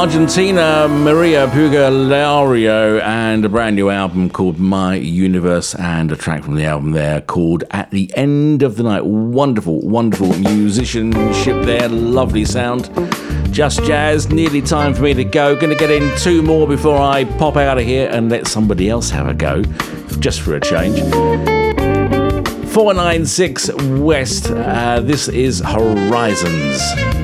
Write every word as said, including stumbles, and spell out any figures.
Argentina, Maria Pugalario, and a brand new album called My Universe, and a track from the album there called At the End of the Night. Wonderful, wonderful musicianship there, lovely sound. Just jazz, nearly time for me to go. Going to get in two more before I pop out of here and let somebody else have a go, just for a change. four nine six West, uh, this is Horizons.